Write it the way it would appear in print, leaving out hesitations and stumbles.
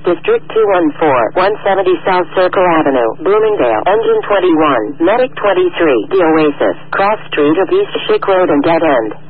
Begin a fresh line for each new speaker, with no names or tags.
District 214, 170 South Circle Avenue, Bloomingdale, Engine 21, Medic 23, The Oasis, Cross Street of East Schick Road and Dead End.